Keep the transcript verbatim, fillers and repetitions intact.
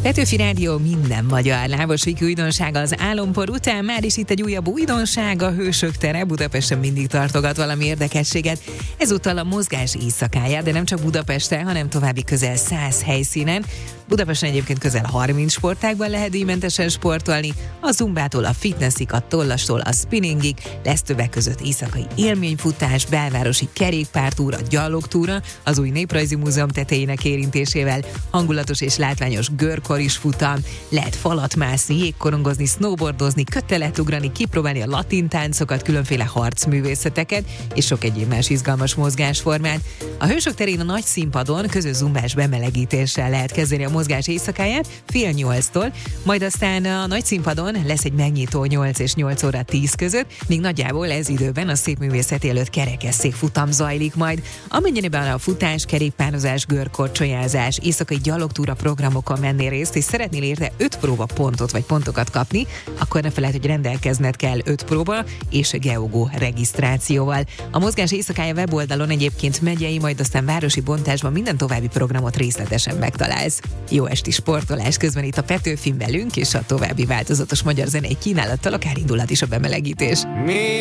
Petőfi Rádió minden magyar. Lábos Viki újdonsága az álompor után, már is itt egy újabb újdonság, a Hősök tere. Budapesten mindig tartogat valami érdekességet. Ezúttal a mozgás éjszakája, de nem csak Budapesten, hanem további közel száz helyszínen. Budapesten egyébként közel harminc sportágban lehet díjmentesen sportolni, a zumbától a fitnessig, a tollastól a spinningig, lesz többek között éjszakai élményfutás, belvárosi kerékpártúra, gyalogtúra, az új Néprajzi Múzeum tetejének érintésével, hangulatos és látványos görkoris futam, lehet falat mászni, jégkorongozni, snowboardozni, kötelet ugrani, kipróbálni a latin táncokat, különféle harcművészeteket és sok egyéb más izgalmas mozgásformát. A Hősök terén a nagy színpadon közös zumbás bemelegítéssel lehet kezdeni a mozgás éjszakáját fél nyolctól, majd aztán a nagy színpadon lesz egy megnyitó nyolc és nyolc óra tíz között, míg nagyjából ez időben a Szépművészeti előtt kerekesszék futam zajlik majd. Amennyiben a futás, kerékpározás, görkorcsolyázás, éjszakai gyalogtúra programokon mennél részt, és szeretnél érte öt próba pontot vagy pontokat kapni, akkor ne felejt, hogy rendelkezned kell öt próba és Geogó regisztrációval. A mozgás éjszakája weboldalon egyébként megyei, majd aztán városi bontásban minden további programot részletesen megtalálsz. Jó esti sportolás közben itt a Petőfin velünk, és a további változatos magyar zenei kínálattal akár indulhat is a bemelegítés. Mi